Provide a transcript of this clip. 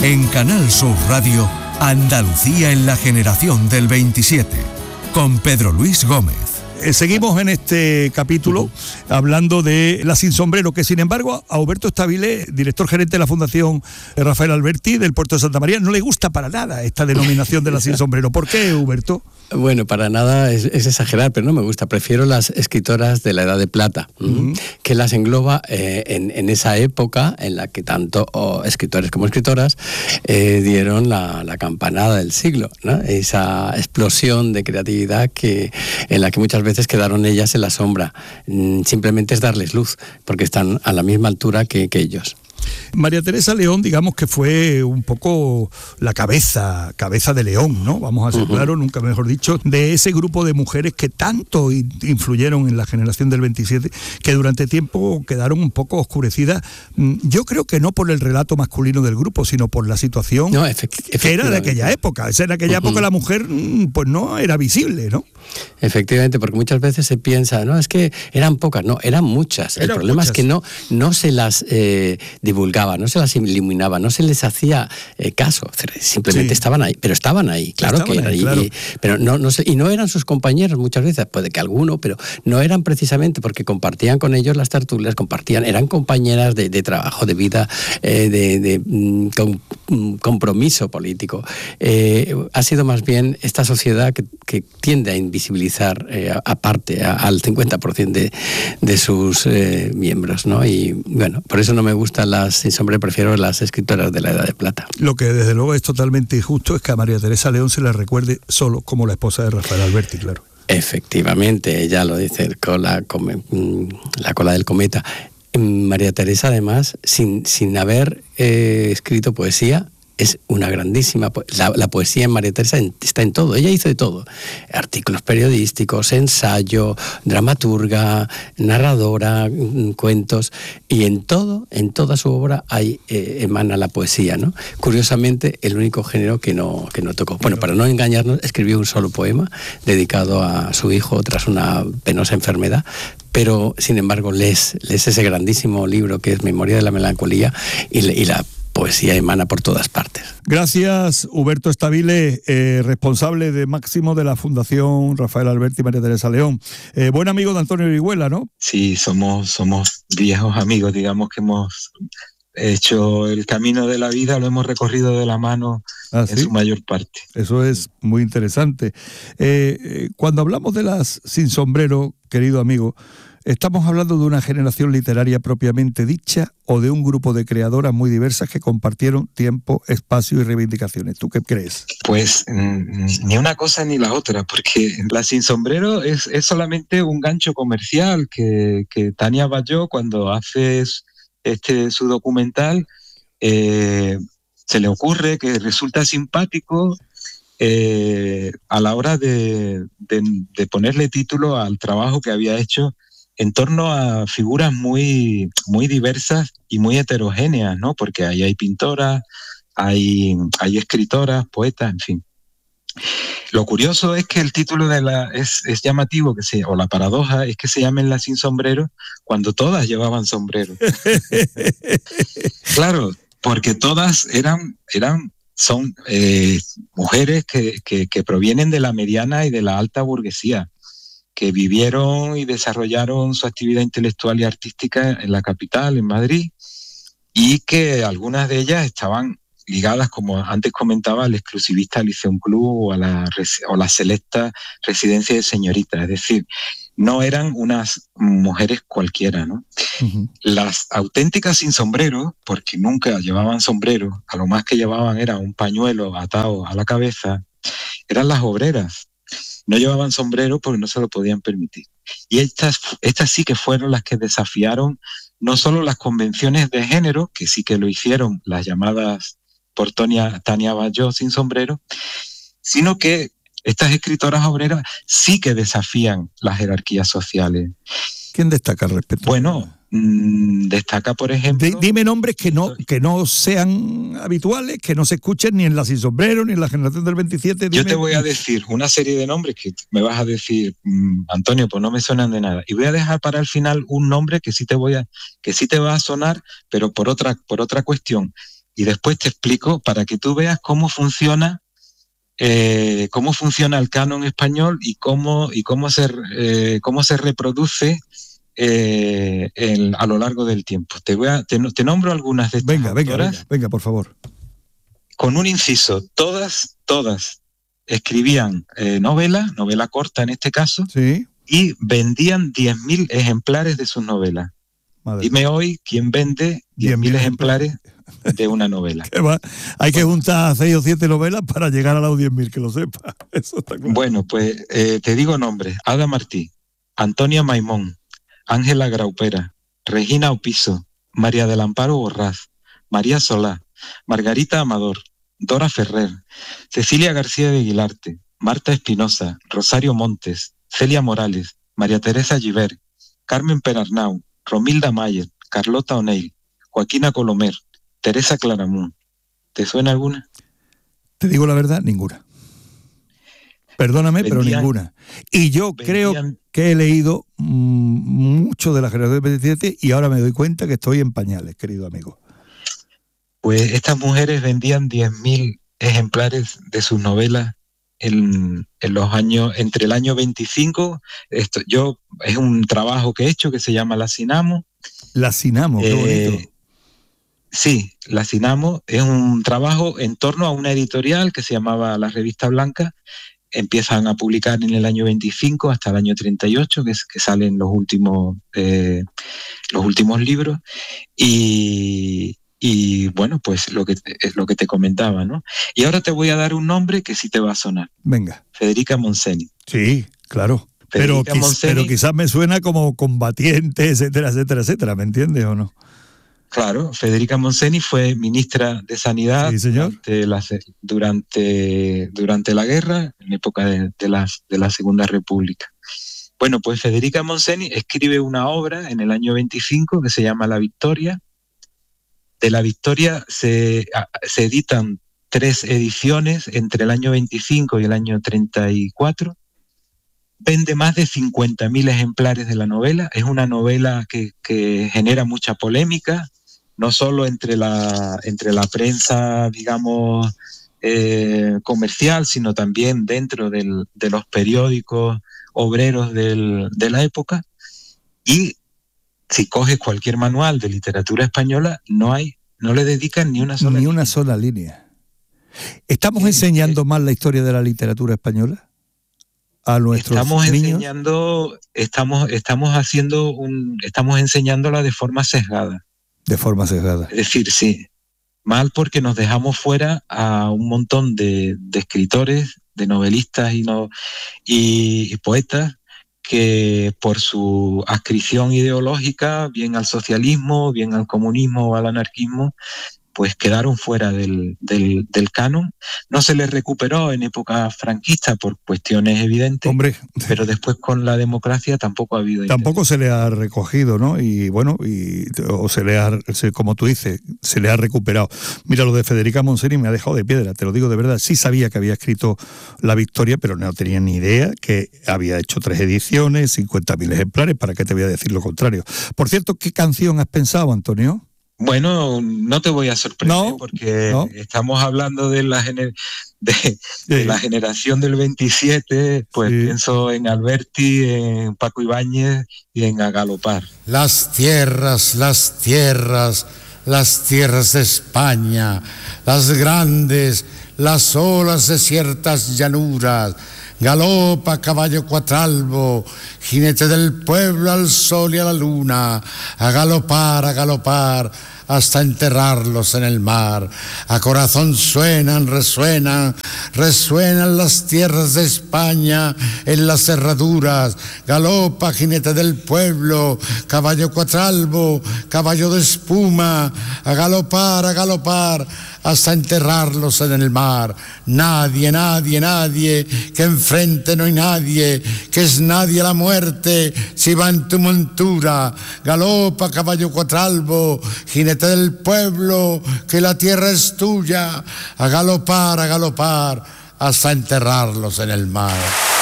En Canal Sur Radio, Andalucía en la generación del 27, con Pedro Luis Gómez. Seguimos en este capítulo hablando de la Sin Sombrero, que sin embargo a Huberto Stabile, director gerente de la Fundación Rafael Alberti del Puerto de Santa María, no le gusta para nada esta denominación de la Sin Sombrero. ¿Por qué, Huberto? Bueno, para nada es exagerar, pero no me gusta. Prefiero las escritoras de la Edad de Plata, que las engloba en esa época en la que tanto escritores como escritoras dieron la campanada del siglo, ¿no? Esa explosión de creatividad en la que muchas veces quedaron ellas en la sombra. Simplemente es darles luz, porque están a la misma altura que ellos. María Teresa León, digamos que fue un poco la cabeza de León, ¿no? Vamos a ser claros, nunca mejor dicho, de ese grupo de mujeres que tanto influyeron en la generación del 27, que durante tiempo quedaron un poco oscurecidas. Yo creo que no por el relato masculino del grupo, sino por la situación que era de aquella época. En aquella época la mujer pues no era visible, ¿no? Efectivamente, porque muchas veces se piensa, no, es que eran pocas, no, eran muchas. El problema es que no se las divulgaba, no se las iluminaba, no se les hacía caso, simplemente estaban ahí, pero estaban ahí, claro que eran ahí, claro. Pero y no eran sus compañeros muchas veces, puede que alguno, pero no eran precisamente porque compartían con ellos las tertulias, eran compañeras de trabajo, de vida, de compromiso político. Ha sido más bien esta sociedad que tiende a invisibilizar aparte al 50% de sus miembros, ¿no? Y bueno, por eso no me gustan las Sin Sombrero, prefiero las escritoras de la Edad de Plata. Lo que desde luego es totalmente injusto es que a María Teresa León se la recuerde solo como la esposa de Rafael Alberti, claro. Efectivamente, ella lo dice, la cola del cometa. María Teresa, además, sin haber escrito poesía, es una grandísima... La poesía en María Teresa está en todo. Ella hizo de todo. Artículos periodísticos, ensayo, dramaturga, narradora, cuentos. Y en toda su obra emana la poesía, ¿no? Curiosamente, el único género que no tocó. Bueno, para no engañarnos, escribió un solo poema dedicado a su hijo tras una penosa enfermedad. Pero, sin embargo, lees ese grandísimo libro que es Memoria de la Melancolía y la poesía emana por todas partes. Gracias, Huberto Stabile, responsable de máximo de la Fundación Rafael Alberti y María Teresa León. Buen amigo de Antonio Orihuela, ¿no? Sí, somos viejos amigos, digamos que hemos hecho el camino de la vida, lo hemos recorrido de la mano en su mayor parte. Eso es muy interesante. Cuando hablamos de las Sin Sombrero, querido amigo, ¿estamos hablando de una generación literaria propiamente dicha o de un grupo de creadoras muy diversas que compartieron tiempo, espacio y reivindicaciones? ¿Tú qué crees? Pues ni una cosa ni la otra, porque la Sin Sombrero es solamente un gancho comercial que Tania Bayó, cuando hace su documental, se le ocurre que resulta simpático a la hora de ponerle título al trabajo que había hecho en torno a figuras muy, muy diversas y muy heterogéneas, ¿no? Porque ahí hay pintoras, hay escritoras, poetas, en fin. Lo curioso es que el título es llamativo, o la paradoja es que se llamen las Sin Sombrero cuando todas llevaban sombrero. Claro, porque todas son mujeres que provienen de la mediana y de la alta burguesía, que vivieron y desarrollaron su actividad intelectual y artística en la capital, en Madrid, y que algunas de ellas estaban ligadas, como antes comentaba, al exclusivista Lyceum Club o a la selecta residencia de señoritas. Es decir, no eran unas mujeres cualquiera, ¿no? Uh-huh. Las auténticas sin sombrero, porque nunca llevaban sombrero, a lo más que llevaban era un pañuelo atado a la cabeza, eran las obreras. No llevaban sombrero porque no se lo podían permitir. Y estas sí que fueron las que desafiaron no solo las convenciones de género, que sí que lo hicieron las llamadas por Tania Bayó sin sombrero, sino que estas escritoras obreras sí que desafían las jerarquías sociales. ¿Quién destaca al respecto? Bueno, destaca, por ejemplo... Dime nombres que no sean habituales, que no se escuchen ni en la Sin Sombrero, ni en la generación del 27. Yo te voy a decir una serie de nombres que me vas a decir, Antonio, pues no me suenan de nada. Y voy a dejar para el final un nombre que sí te va a sonar, pero por otra cuestión. y después te explico para que tú veas cómo funciona el canon español y cómo se reproduce a lo largo del tiempo. Te nombro algunas de estas autoras. Venga, por favor. Con un inciso, todas escribían novela corta en este caso, sí, y vendían 10.000 ejemplares de sus novelas. Madre. Dime hoy quién vende 10.000 ejemplares de una novela. Hay que juntar 6 o 7 novelas para llegar a los 10.000, que lo sepa. Eso está claro. Bueno, pues te digo nombres: Ada Martí, Antonia Maimón, Ángela Graupera, Regina Opiso, María del Amparo Borrás, María Solá, Margarita Amador, Dora Ferrer, Cecilia García de Aguilarte, Marta Espinosa, Rosario Montes, Celia Morales, María Teresa Giver, Carmen Perarnau, Romilda Mayer, Carlota O'Neill, Joaquina Colomer, Teresa Claramunt. ¿Te suena alguna? Te digo la verdad, ninguna. Perdóname, pero ninguna. Y yo creo que he leído mucho de la generación del 27 y ahora me doy cuenta que estoy en pañales, querido amigo. Pues estas mujeres vendían 10.000 ejemplares de sus novelas en los años, entre el año 25, es un trabajo que he hecho que se llama La Sinamo. La Sinamo, qué bonito. Sí, La Sinamo es un trabajo en torno a una editorial que se llamaba La Revista Blanca. Empiezan a publicar en el año 25 hasta el año 38, que salen los últimos libros. Y bueno, pues lo que te comentaba, ¿no? Y ahora te voy a dar un nombre que sí te va a sonar. Venga. Federica Montseny. Sí, claro. Pero quizás me suena como combatiente, etcétera, etcétera, etcétera. ¿Me entiendes o no? Claro, Federica Montseny fue ministra de Sanidad, sí, señor, durante la guerra, en época de la Segunda República. Bueno, pues Federica Montseny escribe una obra en el año 25 que se llama La Victoria. De La Victoria se editan 3 ediciones entre el año 25 y el año 34. Vende más de 50.000 ejemplares de la novela. Es una novela que genera mucha polémica, no solo entre la prensa, digamos, comercial, sino también dentro de los periódicos obreros de la época. Y si coges cualquier manual de literatura española, no le dedican ni una sola línea. ¿Estamos enseñando mal la historia de la literatura española a nuestros niños? Estamos enseñándola de forma sesgada. De forma sesgada. Es decir, sí, mal porque nos dejamos fuera a un montón de escritores, de novelistas y poetas que por su adscripción ideológica, bien al socialismo, bien al comunismo o al anarquismo, pues quedaron fuera del canon. No se les recuperó en época franquista por cuestiones evidentes. Hombre, pero después con la democracia tampoco ha habido. Tampoco se le ha recogido, ¿no? Y bueno, como tú dices, se le ha recuperado. Mira, lo de Federica Montseny me ha dejado de piedra, te lo digo de verdad. Sí sabía que había escrito La Victoria, pero no tenía ni idea que había hecho 3 ediciones, 50.000 ejemplares. ¿Para qué te voy a decir lo contrario? Por cierto, ¿qué canción has pensado, Antonio? Bueno, no te voy a sorprender porque estamos hablando de la generación del 27, pues sí. Pienso en Alberti, en Paco Ibáñez y en A Galopar. Las tierras de España, las grandes, las olas de ciertas llanuras. Galopa, caballo cuatralbo, jinete del pueblo al sol y a la luna, a galopar, hasta enterrarlos en el mar. A corazón resuenan las tierras de España en las herraduras. Galopa, jinete del pueblo, caballo cuatralbo, caballo de espuma, a galopar, hasta enterrarlos en el mar. Nadie, que enfrente no hay nadie, que es nadie la muerte, si va en tu montura. Galopa, caballo cuatralbo, jinete del pueblo, que la tierra es tuya, a galopar, hasta enterrarlos en el mar.